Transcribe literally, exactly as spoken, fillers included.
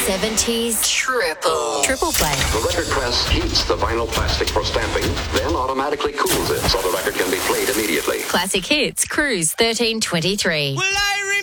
seventies triple. Triple play. The record press heats the vinyl plastic for stamping, then automatically cools it so the record can be played immediately. Classic Hits, Cruise thirteen twenty-three. Well, I